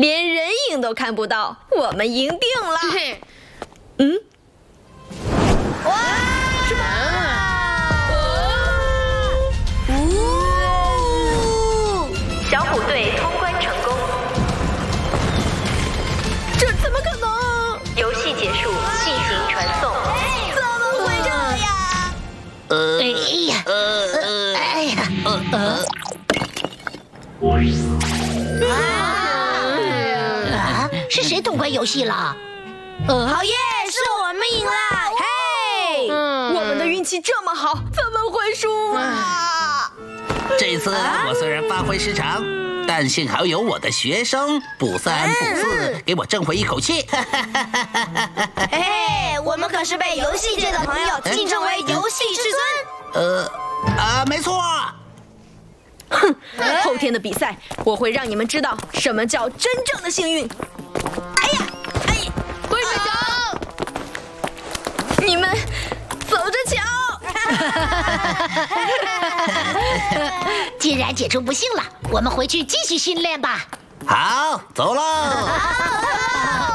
连人影都看不到，我们赢定了。嗯？ 哇！ 什么？小虎队通关成功。这怎么可能？游戏结束，进行传送。 怎么会这样？ 是谁通关游戏了？ 好耶，是我们赢了！ 嘿，我们的运气这么好，怎么会输啊？ 这次我虽然发挥失常，但幸好有我的学生补3补4，给我挣回一口气。 嘿，我们可是被游戏界的朋友敬称为游戏至尊。 没错。 哼，后天的比赛我会让你们知道什么叫真正的幸运。哎呀， 挥水球， 你们走着瞧。 既然解除不幸了，我们回去继续训练吧。 好，走喽。